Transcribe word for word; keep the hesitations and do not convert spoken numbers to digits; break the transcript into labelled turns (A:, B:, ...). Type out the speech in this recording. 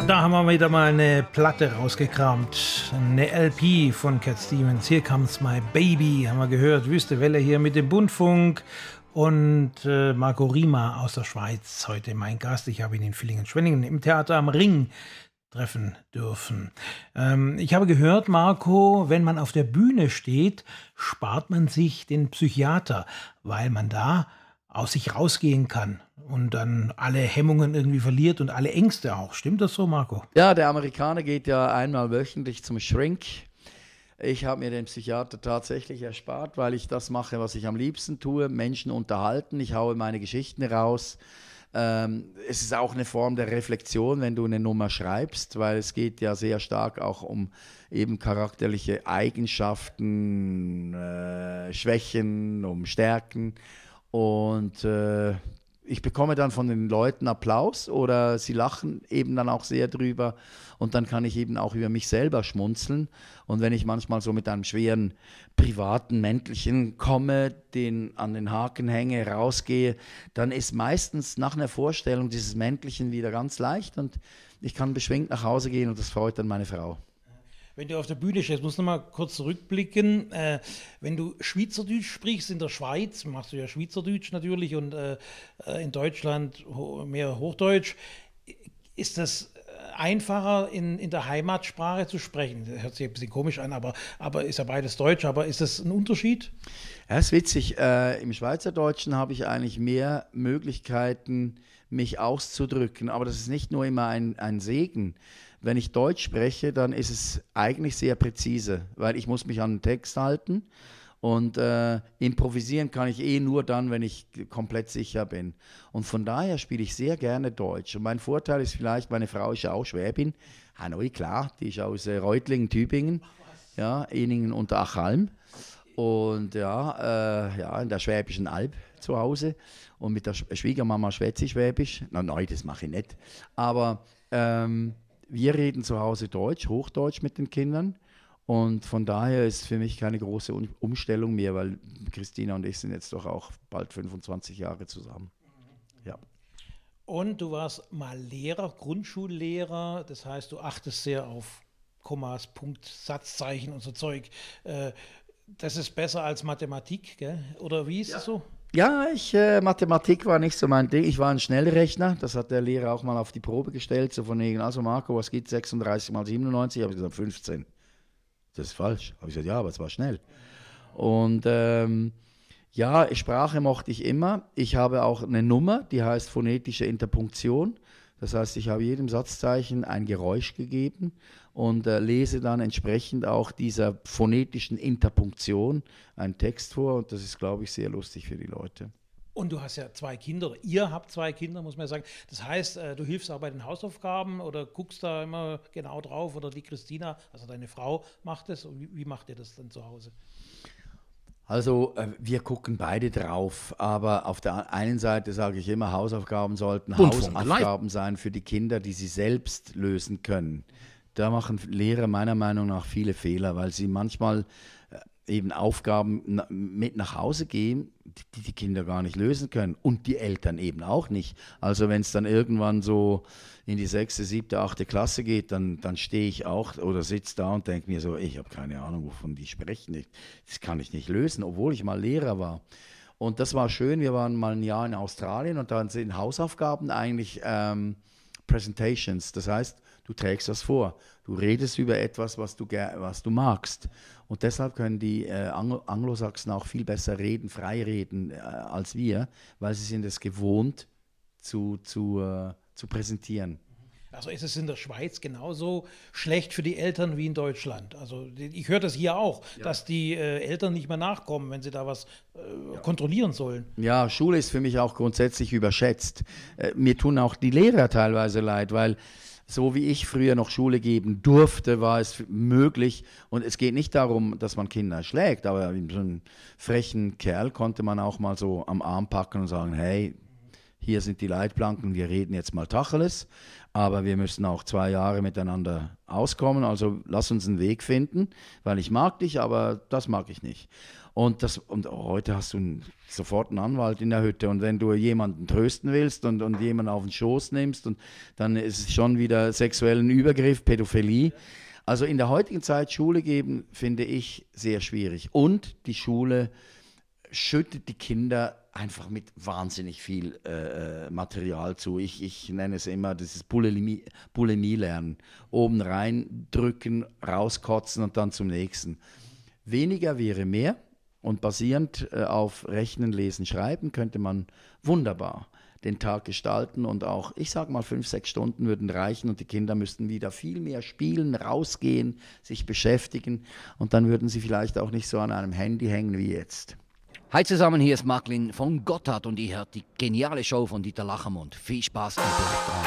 A: Da haben wir wieder mal eine Platte rausgekramt, eine L P von Cat Stevens. Here Comes My Baby, haben wir gehört. Wüste Welle hier mit dem Bundfunk und äh, Marco Rima aus der Schweiz, heute mein Gast. Ich habe ihn in Villingen-Schwenningen im Theater am Ring treffen dürfen. Ähm, ich habe gehört, Marco, wenn man auf der Bühne steht, spart man sich den Psychiater, weil man da aus sich rausgehen kann und dann alle Hemmungen irgendwie verliert und alle Ängste auch. Stimmt das so, Marco?
B: Ja, der Amerikaner geht ja einmal wöchentlich zum Shrink. Ich habe mir den Psychiater tatsächlich erspart, weil ich das mache, was ich am liebsten tue, Menschen unterhalten. Ich haue meine Geschichten raus. Ähm, es ist auch eine Form der Reflexion, wenn du eine Nummer schreibst, weil es geht ja sehr stark auch um eben charakterliche Eigenschaften, äh, Schwächen, um Stärken. Und äh, ich bekomme dann von den Leuten Applaus oder sie lachen eben dann auch sehr drüber und dann kann ich eben auch über mich selber schmunzeln. Und wenn ich manchmal so mit einem schweren privaten Mäntelchen komme, den an den Haken hänge, rausgehe, dann ist meistens nach einer Vorstellung dieses Mäntelchen wieder ganz leicht und ich kann beschwingt nach Hause gehen und das freut dann meine Frau.
A: Wenn du auf der Bühne stehst, musst du noch mal kurz zurückblicken. Äh, wenn du Schweizerdeutsch sprichst in der Schweiz, machst du ja Schweizerdeutsch natürlich und äh, in Deutschland mehr Hochdeutsch, ist das einfacher in, in der Heimatsprache zu sprechen? Das hört sich ein bisschen komisch an, aber, aber ist ja beides Deutsch, aber ist das ein Unterschied?
B: Ja, ist witzig. Äh, im Schweizerdeutschen habe ich eigentlich mehr Möglichkeiten, mich auszudrücken, aber das ist nicht nur immer ein, ein Segen. Wenn ich Deutsch spreche, dann ist es eigentlich sehr präzise, weil ich muss mich an den Text halten und äh, improvisieren kann ich eh nur dann, wenn ich komplett sicher bin. Und von daher spiele ich sehr gerne Deutsch. Und mein Vorteil ist vielleicht, meine Frau ist ja auch Schwäbin. Hanoi, klar, die ist aus äh, Reutlingen, Tübingen, ja, Ehningen unter Achalm. Und ja, äh, ja, in der Schwäbischen Alb zu Hause. Und mit der Sch- Schwiegermama schwätze ich Schwäbisch. Na, nein, das mache ich nicht. Aber ähm, wir reden zu Hause Deutsch, Hochdeutsch mit den Kindern und von daher ist für mich keine große Umstellung mehr, weil Christina und ich sind jetzt doch auch bald fünfundzwanzig Jahre zusammen. Ja.
A: Und du warst mal Lehrer, Grundschullehrer, das heißt, du achtest sehr auf Kommas, Punkt, Satzzeichen und so Zeug. Äh, das ist besser als Mathematik, gell? Oder wie ist
B: Ja.
A: es so?
B: Ja, ich, äh, Mathematik war nicht so mein Ding. Ich war ein Schnellrechner, das hat der Lehrer auch mal auf die Probe gestellt, so von wegen, also Marco, was gibt sechsunddreißig mal siebenundneunzig? Habe ich gesagt, fünfzehn. Das ist falsch. Habe ich gesagt, ja, aber es war schnell. Und ähm, ja, Sprache mochte ich immer. Ich habe auch eine Nummer, die heißt phonetische Interpunktion. Das heißt, ich habe jedem Satzzeichen ein Geräusch gegeben und äh, lese dann entsprechend auch dieser phonetischen Interpunktion einen Text vor. Und das ist, glaube ich, sehr lustig für die Leute.
A: Und du hast ja zwei Kinder, oder ihr habt zwei Kinder, muss man ja sagen. Das heißt, äh, du hilfst auch bei den Hausaufgaben oder guckst da immer genau drauf oder die Christina, also deine Frau, macht es. Und wie, wie macht ihr das dann zu Hause?
B: Also äh, wir gucken beide drauf, aber auf der einen Seite sage ich immer, Hausaufgaben sollten
C: Rundfunk
B: Hausaufgaben sein für die Kinder, die sie selbst lösen können. Da machen Lehrer meiner Meinung nach viele Fehler, weil sie manchmal äh, eben Aufgaben na, mit nach Hause gehen, die die Kinder gar nicht lösen können und die Eltern eben auch nicht. Also wenn es dann irgendwann so in die sechste, siebte, achte Klasse geht, dann, dann stehe ich auch oder sitze da und denke mir so, ich habe keine Ahnung, wovon die sprechen. Das kann ich nicht lösen, obwohl ich mal Lehrer war. Und das war schön, wir waren mal ein Jahr in Australien und dann sind Hausaufgaben eigentlich ähm, Presentations. Das heißt, du trägst was vor. Du redest über etwas, was du, was du magst. Und deshalb können die äh, Anglo- Anglosachsen auch viel besser reden, frei reden äh, als wir, weil sie sind es gewohnt zu, zu, äh, zu präsentieren.
A: Also ist es in der Schweiz genauso schlecht für die Eltern wie in Deutschland? Also ich höre das hier auch, ja, dass die äh, Eltern nicht mehr nachkommen, wenn sie da was äh, ja. kontrollieren sollen.
B: Ja, Schule ist für mich auch grundsätzlich überschätzt. Äh, mir tun auch die Lehrer teilweise leid, weil so wie ich früher noch Schule geben durfte, war es möglich. Und es geht nicht darum, dass man Kinder schlägt, aber so einen frechen Kerl konnte man auch mal so am Arm packen und sagen, hey, hier sind die Leitplanken, wir reden jetzt mal Tacheles, aber wir müssen auch zwei Jahre miteinander auskommen, also lass uns einen Weg finden, weil ich mag dich, aber das mag ich nicht. Und, das, und heute hast du einen, sofort einen Anwalt in der Hütte. Und wenn du jemanden trösten willst und, und jemanden auf den Schoß nimmst, und dann ist es schon wieder sexuellen Übergriff, Pädophilie. Also in der heutigen Zeit Schule geben, finde ich sehr schwierig. Und die Schule schüttet die Kinder einfach mit wahnsinnig viel äh, Material zu. Ich, ich nenne es immer, das ist Bulimie, Bulimie lernen. Oben reindrücken, rauskotzen und dann zum nächsten. Weniger wäre mehr. Und basierend äh, auf Rechnen, Lesen, Schreiben könnte man wunderbar den Tag gestalten und auch, ich sage mal, fünf, sechs Stunden würden reichen und die Kinder müssten wieder viel mehr spielen, rausgehen, sich beschäftigen und dann würden sie vielleicht auch nicht so an einem Handy hängen wie jetzt.
C: Hi zusammen, hier ist Marklin von Gotthard und ihr hört die geniale Show von Dieter Lachermund. Viel Spaß im Bleibt dran.